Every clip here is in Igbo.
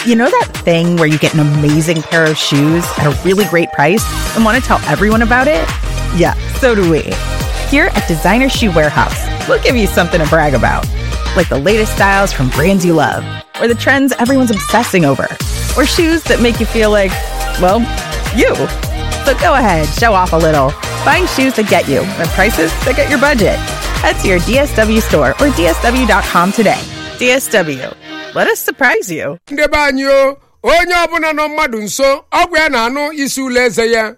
You know that thing where you get an amazing pair of shoes at a really great price and want to tell everyone about it? Yeah, so do we. Here at Designer Shoe Warehouse, we'll give you something to brag about, like the latest styles from brands you love, or the trends everyone's obsessing over, or shoes that make you feel like, well, you. So go ahead, show off a little. Find shoes that get you at prices that get your budget. Head to your DSW store or dsw.com today. DSW. Let us surprise you. Ndị be anyị o, onye ọbụla nọ mmadụ nso, ọgwụ ya na-anụ isi ụlọ eze ya.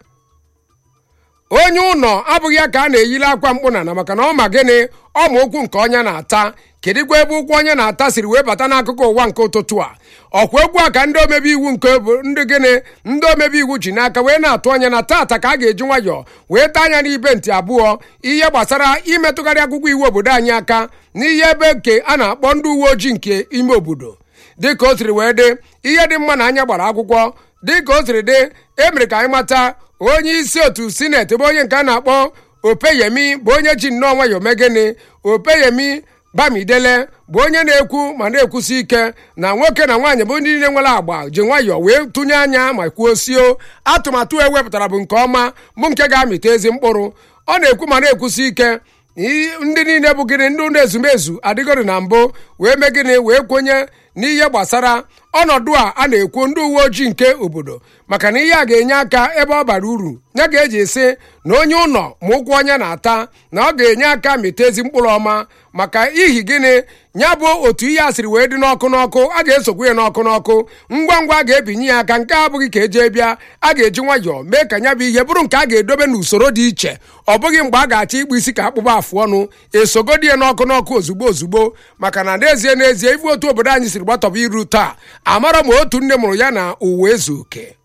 Onye ụnọ abụghị ya ka a na-eyili akwa mkpụna na maka na ọ ma gịnị ọma okwu nke onye na-ata. Kedikwa ebe ụkwụ onye na-ata siri wee bata n'akụkụ ụwa nke ụtụtụ a. Ọkwa egwu a ka ndị omebe iwu nke ndị gịnị ndị omebe iwu ji n'aka wee na-atụ anya na tata ka a ga-eji nwayọọ wee taa anya n'ibe ntị abụọ ihe gbasara imetụgharị akwụkwọ iwu obodo anyị aka n'ihe ebe nke a na-akpọ ndị uwe ojii nke ime obodo. Dịka o siri wee dị ihe dị mma na anya gbara akwụkwọ dịka o siri dị emere ka anyị mata onye isi otu sineti bụ onye nke a na-akpọ Opeyemi bụ onye ji nnọọ nwayọọ megịnị Opeyemi Bamidele bụ onye na-ekwu ma na-ekwusi ike na nwoke na nwaanyị bụ ndị niile nwere agba ji nwayọọ wee tụnye anya ma kwuo sio atụmatụ ewepụtara bụ nke ọma bụ nke ga-amịta ezi mkpụrụ. Ọ na-ekwu ma na-ekwusi ike ndị niile bụ gịnị ndị ụlọ ezumezu adịgoro na mbụ wee mee gịnị wee kwenye n'ihe gbasara ọnọdụ a na-ekwu ndị uwe ojii nke obodo maka na ihe a ga-enye aka ebe ọ bara uru ya ga-eji esi na onye ụlọ ma ụkwụ onye na-ata na ọ ga-enye aka mịta ezi mkpụrụ ọma maka ihi gịnị ya bụ otu ihe a siri wee dị n'ọkụ a ga-esokwu ya n'ọkụ ngwa ngwa a ga-ebinye ya aka nke abụghị ka eje bịa a ga-eji nwayọọ mee ka ya bụ ihe bụrụ nke a ga-edobe n'usoro dị iche ọ bụghị mgbe a ga-achọ ikpu isi ka akpụkpọ afụ ọnụ esogodi ya n'ọkụ ozugbo maka na n'ezie ifu otu obodo anyị siri gbatọba iru taa amara ma otu nne mụrụ ya na ụwa ezu oke.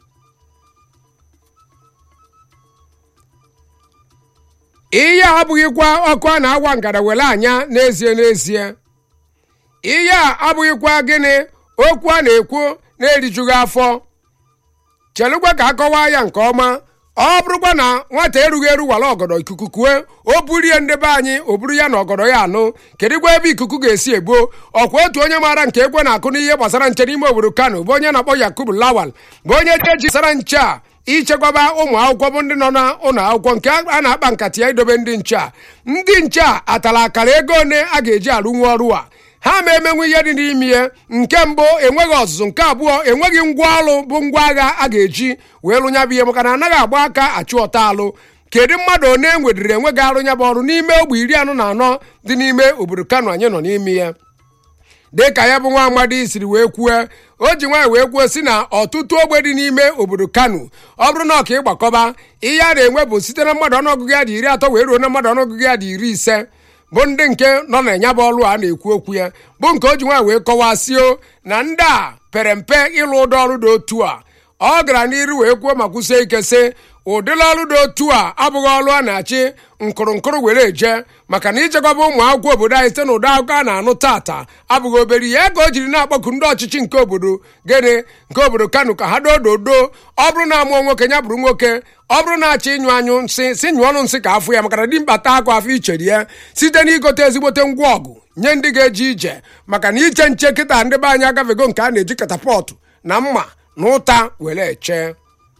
Ihe a abụghịkwa ọkụ a na-awa ngara were anya n'ezie ihe a abụghịkwa gịnị okwu a na-ekwu na-erijughị afọ chelụkwa ka akọwaa ya nke ọma. Ọ bụrụkwa na nwata erughị eru wala ọgọdọ ikuku kue o burie ndebe anyị o buru ya na ọgọdọ ya anụ kedịkwa ebe ikuku ga-esi ebo ọkwa otu onye maara nke ekwe na-akụ n'ihe gbasara nche n'ime obodo Kano bụ onye na-akpọ Yakubu Lawal bụ onye jisara nche a ichekwaba ụmụ akwụkwọ bụ ndị nọ na ụlọ akwụkwọ nke a na-akpa nkata ya idobe ndị nche a. Ndị nche a atala akara ego one a ga-eji arụnwu ọrụ a ha ma emenwu ihe dị n'ime ya. Nke mbụ enweghị ọzụzụ, nke abụọ enweghị ngwa ọrụ bụ ngwa agha a ga-eji wee lụnyabụ ihe maka na anaghị agba aka achụ ọta alụ. Kedu mmadụ one enwedịrị enweghị arụ nyabụ ọrụ n'ime ogbe 44 dị n'ime obodo Kano anyị nọ n'ime ya. Dịka ya bụ nwa amadi siri wee kwue o ji nwaanyị wee kwuo si na ọtụtụ ogbe dị n'ime obodo Kano ọ bụrụ na ọka ịgbakọba ihe a na-enwe bụ site na mmadụ ọnụọgụgụ ya dị 30 wee ruo na mmadụ ọnụọgụgụ ya dị 50 bụ ndị nke nọ na nya bụ ọrụ a na-ekwu okwu ya bụ nke o ji nwaanyị wee kọwasio na ndị a pere mpe ịlụ ụdị ọrụ dị otu a. Ọ gara n'iru wee kwuo ma kwụsie ike sị ụdịla ọrụ dị otu a abụghị ọrụ a na-achị nkụrụ were eje maka na ichekwaba ụmụ akwụkwọ obodo anyị site na ụdị akụkọ a na-anụ tata abụghị obere ihe ka o jiri na-akpọku ndị ọchịchị nke obodo gịnị nke obodo Kano ka ha dododo ọ bụrụ na amụọ nwoke ya bụrụ nwoke ọ bụrụ na-achọ ịnyụ anyụ nsị si nyụọ ọnụ nsị ka afụ ya maka na dimkpa taa akụ afọ ichere ya site n'igote ezigbote ngwa ọgụ nye ndị ga-eje ije maka na iche nche kịta ndị be anyị agafego nke a na-eji katapọtụ na mma na ụta were eche.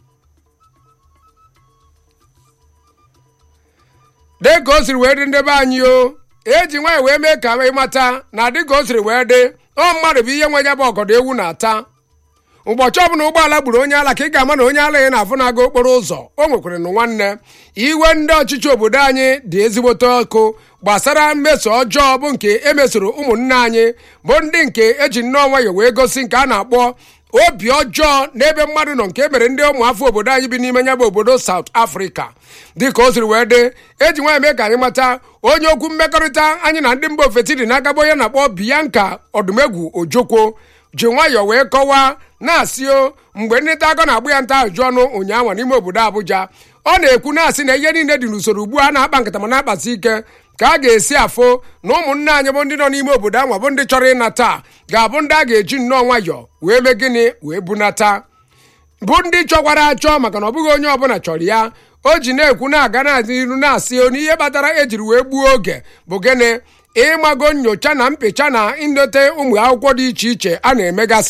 Dịka o siri wee dị ndị be anyị o eji nwaanyị wee mee ka ịmata na dịka o siri wee dị ọ mmadụ bụ ihe nwe ya bụ ọgọdọ ewu na-ata. Ụbọchị ọbụla ụgbọala gburu onye ala ka ị ga-ama na onye ala ya na-afụ na-aga okporo ụzọ o nwekwara na nwanne iwe ndị ọchịchị obodo anyị dị ezigbote ọkụ gbasara mmeso ọjọọ bụ nke emesoro ụmụnne anyị bụ ndị nke eji nnọọ nwayọ wee gosi nke a na-akpọ obi ọjọọ n'ebe mmadụ nọ nke emere ndị ụmụafọ obodo anyị bi n'ime ya bụ obodo South Africa. Dịka o siri wee dị eji nwaanyị mee ka anyị mata onye okwu mmekọrịta anyị na ndị mba ofesi dị n'aka bụ onye na-akpọ Bianca Odumegwu Ojokwo ji nwayọọ wee kọwaa na-asịo mgbe ndị nta akọ na-agbụ ya nta ajụjụ ọnụ ụnyaahụ n'ime obodo Abuja. Ọ na-ekwu na-asị na ihe niile dị n'usoro ugbu a na-akpa nkata ma na-akpasi ike ka a ga-esi afụ na ụmụnne anyị bụ ndị nọ n'ime obodo anwa bụ ndị chọrọ ịnata ga-abụ ndị a ga-eji nnọọ nwayọọ wee mee gịnị wee bunata bụ ndị chọkwara achọ maka na ọ bụghị onye ọbụla chọrọ ya. O ji na-ekwu na-aga n'iru na-asị n'ihe kpatara ejiri wee gbuo oge bụ gịnị ịmago nnyocha na mpecha na ndote ụmụ akwụkwọ dị iche iche a na-emegasị